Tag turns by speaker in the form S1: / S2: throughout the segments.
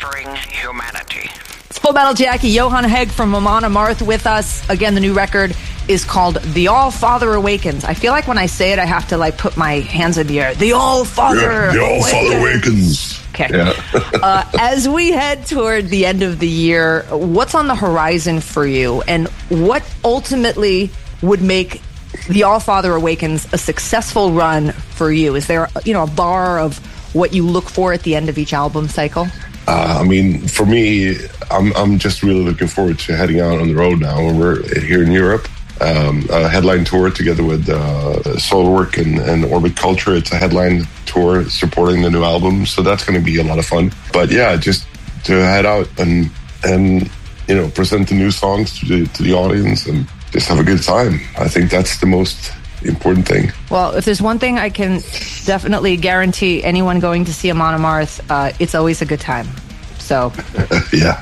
S1: Mastering Humanity.
S2: It's Full Metal Jackie, Johan Hegg from Amon Amarth with us. Again, the new record is called The All-Father Awakens. I feel like when I say it, I have to put my hands in the air. The All-Father
S3: The All-Father Awakens.
S2: Okay.
S3: Yeah.
S2: As we head toward the end of the year, what's on the horizon for you? And what ultimately would make The All-Father Awakens a successful run for you? Is there, a bar of what you look for at the end of each album cycle?
S3: For me, I'm just really looking forward to heading out on the road now. We're here in Europe. A headline tour together with Soilwork and Orbit Culture. It's a headline tour supporting the new album, so that's going to be a lot of fun. But yeah, just to head out and present the new songs to the audience and just have a good time. I think that's the most important thing.
S2: Well, if there's one thing I can definitely guarantee anyone going to see Amon Amarth, it's always a good time. So,
S3: yeah.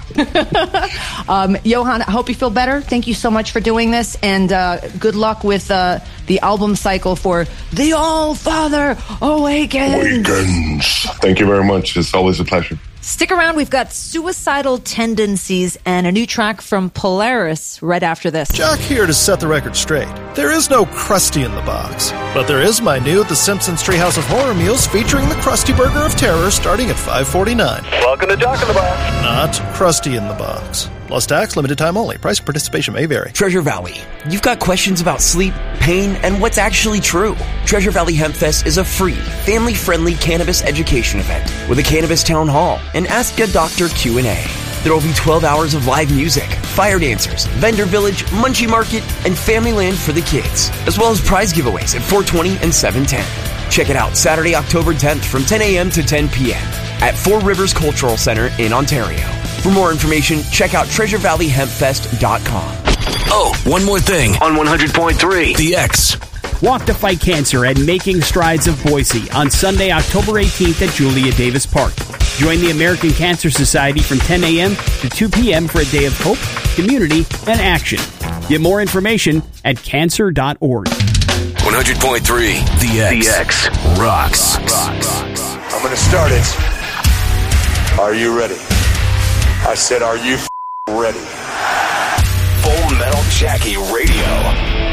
S2: Johan, I hope you feel better. Thank you so much for doing this, and good luck with the album cycle for The All-Father Awakens.
S3: Thank you very much. It's always a pleasure.
S2: Stick around. We've got Suicidal Tendencies and a new track from Polaris right after this.
S4: Jock here to set the record straight. There is no Krusty in the box, but there is my new The Simpsons Treehouse of Horror meals featuring the Krusty Burger of Terror starting at $5.49.
S5: Welcome to Jock in the Box.
S4: Not Krusty in the box. Plus tax, limited time only. Price and participation may vary.
S6: Treasure Valley. You've got questions about sleep, pain, and what's actually true. Treasure Valley Hemp Fest is a free, family-friendly cannabis education event with a cannabis town hall and Ask a Doctor Q&A. There will be 12 hours of live music, fire dancers, vendor village, munchie market, and Familyland for the kids, as well as prize giveaways at 420 and 710. Check it out Saturday, October 10th from 10 a.m. to 10 p.m. at Four Rivers Cultural Center in Ontario. For more information, check out TreasureValleyHempFest.com.
S7: Oh, one more thing.
S5: On 100.3.
S7: The X.
S8: Walk to Fight Cancer at Making Strides of Boise on Sunday, October 18th at Julia Davis Park. Join the American Cancer Society from 10 a.m. to 2 p.m. for a day of hope, community, and action. Get more information at cancer.org.
S7: 100.3 The X.
S5: The X.
S7: Rocks.
S9: I'm going to start it. Are you ready? I said, are you ready?
S7: Full Metal Jackie Radio.